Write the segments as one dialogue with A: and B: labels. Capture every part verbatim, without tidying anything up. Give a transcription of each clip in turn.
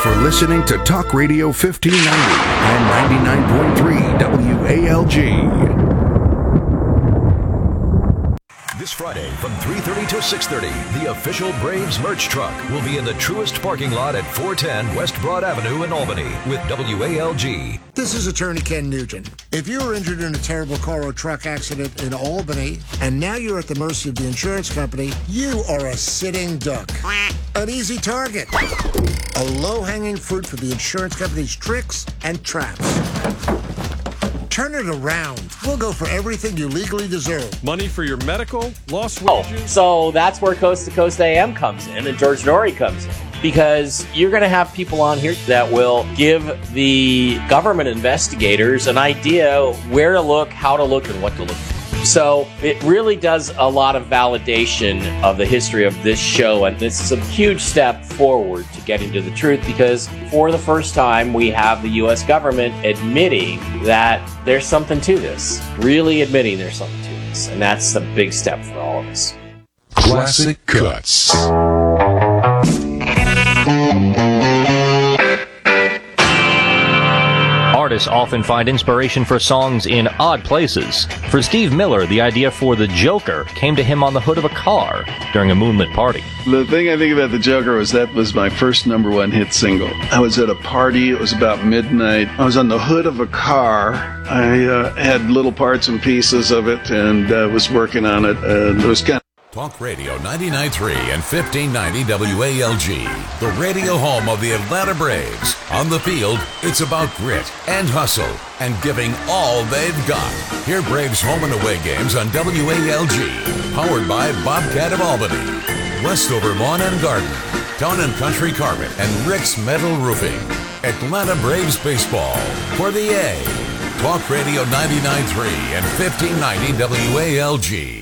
A: for listening to Talk Radio fifteen ninety and ninety-nine point three W A L G.
B: This Friday from three thirty to six thirty, the official Braves merch truck will be in the Truist parking lot at four ten West Broad Avenue in Albany with W A L G.
C: This is Attorney Ken Nugent. If you were injured in a terrible car or truck accident in Albany, and now you're at the mercy of the insurance company, you are a sitting duck. An easy target. A low-hanging fruit for the insurance company's tricks and traps. Turn it around. We'll go for everything you legally deserve.
D: Money for your medical, lost
E: Oh,
D: wages.
E: so that's where Coast to Coast A M comes in and George Norrie comes in. Because you're going to have people on here that will give the government investigators an idea where to look, how to look, and what to look for. So it really does a lot of validation of the history of this show, and this is a huge step forward to getting to the truth, because for the first time we have the U S government admitting that there's something to this, really admitting there's something to this, and that's a big step for all of us.
A: Classic Cuts.
F: Artists often find inspiration for songs in odd places. For Steve Miller, the idea for The Joker came to him on the hood of a car during a moonlit party.
G: The thing I think about The Joker was that was my first number one hit single. I was at a party, it was about midnight. I was on the hood of a car. I uh, had little parts and pieces of it and uh, was working on it. And it was kind of
B: Talk Radio ninety-nine point three and fifteen ninety W A L G, the radio home of the Atlanta Braves. On the field, it's about grit and hustle and giving all they've got. Hear Braves home and away games on W A L G, powered by Bobcat of Albany, Westover Lawn and Garden, Town and Country Carpet, and Rick's Metal Roofing. Atlanta Braves baseball for the A. Talk Radio ninety-nine point three and fifteen ninety W A L G.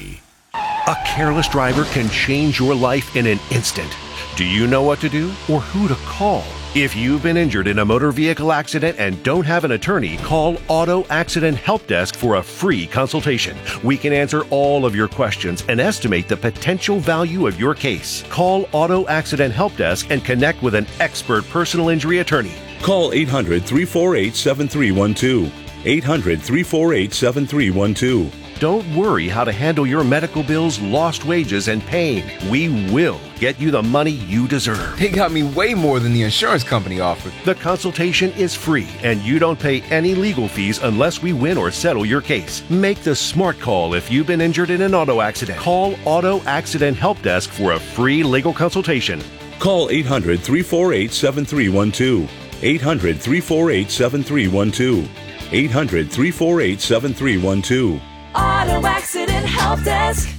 H: A careless driver can change your life in an instant. Do you know what to do or who to call? If you've been injured in a motor vehicle accident and don't have an attorney, call Auto Accident Help Desk for a free consultation. We can answer all of your questions and estimate the potential value of your case. Call Auto Accident Help Desk and connect with an expert personal injury attorney.
I: Call eight hundred, three four eight, seven three one two. eight hundred, three four eight, seven three one two.
H: Don't worry how to handle your medical bills, lost wages, and pain. We will get you the money you deserve.
J: They got me way more than the insurance company offered.
H: The consultation is free, and you don't pay any legal fees unless we win or settle your case. Make the smart call if you've been injured in an auto accident. Call Auto Accident Help Desk for a free legal consultation.
I: Call eight hundred, three four eight, seven three one two. eight hundred, three four eight, seven three one two. eight hundred, three four eight, seven three one two.
K: Auto Accident Help Desk.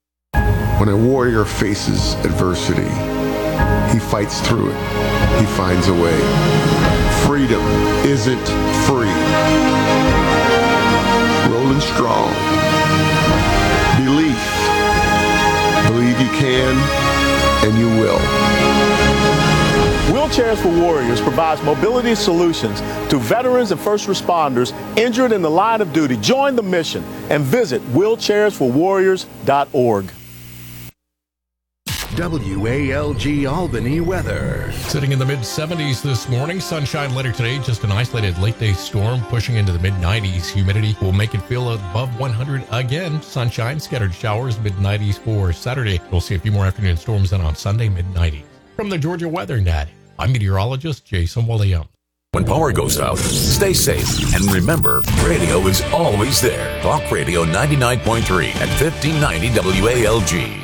L: When a warrior faces adversity, he fights through it. He finds a way. Freedom isn't free. Rolling strong. Belief. Believe you can, and you will.
M: Wheelchairs for Warriors provides mobility solutions to veterans and first responders injured in the line of duty. Join the mission and visit wheelchairs for warriors dot org.
A: W A L G Albany weather.
D: Sitting in the mid seventies this morning. Sunshine later today. Just an isolated late day storm pushing into the mid nineties. Humidity will make it feel above one hundred again. Sunshine, scattered showers, mid nineties for Saturday. We'll see a few more afternoon storms then on Sunday, mid nineties. From the Georgia Weather Net, I'm meteorologist Jason William.
B: When power goes out, stay safe. And remember, radio is always there. Talk Radio ninety-nine point three and fifteen ninety W A L G.